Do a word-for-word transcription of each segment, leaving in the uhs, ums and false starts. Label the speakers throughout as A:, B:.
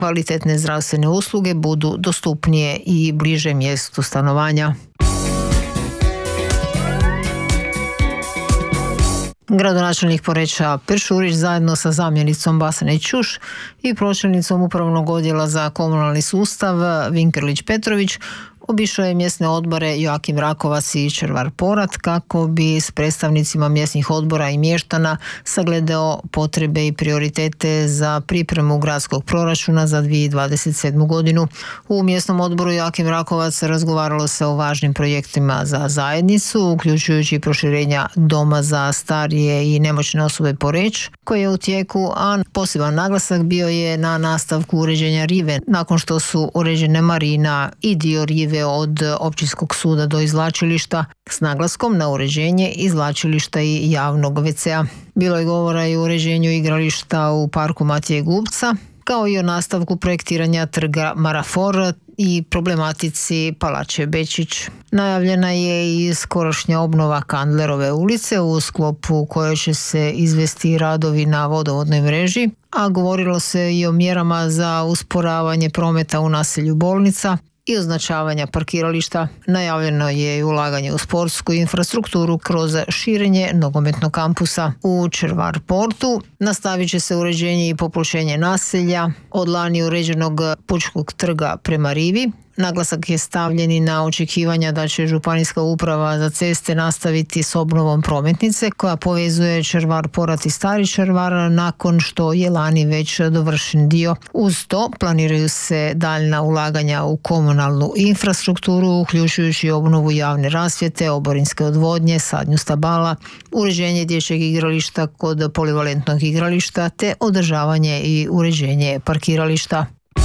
A: kvalitetne zdravstvene usluge budu dostupnije i bliže mjestu stanovanja. Gradonačelnik Poreča Peršurić zajedno sa zamjenicom Basane Ćuš i pročelnicom Upravnog odjela za komunalni sustav Vinkerlić Petrović obišao je mjesne odbore Joakim Rakovac i Červar Porat kako bi s predstavnicima mjesnih odbora i mještana sagledao potrebe i prioritete za pripremu gradskog proračuna za dvije tisuće dvadeset sedmu. godinu. U mjesnom odboru Joakim Rakovac razgovaralo se o važnim projektima za zajednicu, uključujući proširenja doma za starije i nemoćne osobe Poreč, koji je u tijeku, a poseban naglasak bio je na nastavku uređenja rive, nakon što su uređene marina i dio rive od općinskog suda do izvlačilišta, s naglaskom na uređenje izvlačilišta i javnog ve ce a. Bilo je govora i o uređenju igrališta u parku Matije Gubca, kao i o nastavku projektiranja trga Marafor i problematici Palače Bečić. Najavljena je i skorošnja obnova Kandlerove ulice, u sklopu koje će se izvesti radovi na vodovodnoj mreži, a govorilo se i o mjerama za usporavanje prometa u naselju Bolnica i označavanja parkirališta. Najavljeno je i ulaganje u sportsku infrastrukturu kroz širenje nogometnog kampusa. U Červar Portu nastavit će se uređenje i popločenje naselja od lani uređenog Pučkog trga prema rivi. Naglasak je stavljen i na očekivanja da će Županijska uprava za ceste nastaviti s obnovom prometnice koja povezuje Červar Porat i Stari Červar nakon što je lani već dovršen dio. Uz to planiraju se daljna ulaganja u komunalnu infrastrukturu, uključujući obnovu javne rasvjete, oborinske odvodnje, sadnju stabala, uređenje dječjeg igrališta kod polivalentnog igrališta te održavanje i uređenje parkirališta.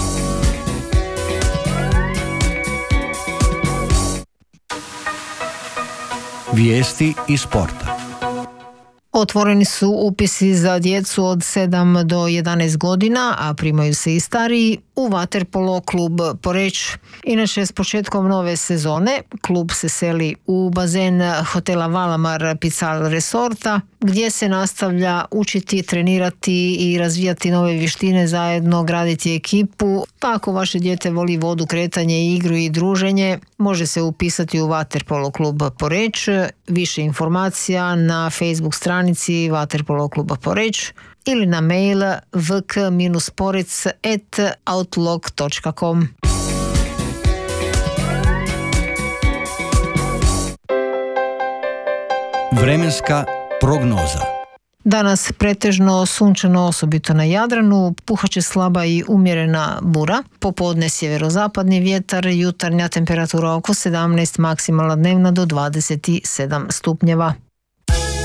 B: Vijesti iz sporta.
A: Otvoreni su upisi za djecu od sedam do jedanaest godina, a primaju se i stariji u vaterpolo klub Poreč. Inače, s početkom nove sezone klub se seli u bazen hotela Valamar Pical Resorta, gdje se nastavlja učiti, trenirati i razvijati nove vještine, zajedno graditi ekipu. Pa ako vaše dijete voli vodu, kretanje, igru i druženje, može se upisati u vaterpolo klub Poreč. Više informacija na Facebook stranici Vaterpolo kluba Poreč ili na mail v k porec at outlook dot com.
B: Vremenska prognoza.
A: Danas pretežno sunčano, osobito na Jadranu, puhaće slaba i umjerena bura, popodne sjeverozapadni vjetar, jutarnja temperatura oko sedamnaest, maksimalna dnevna do dvadeset sedam stupnjeva.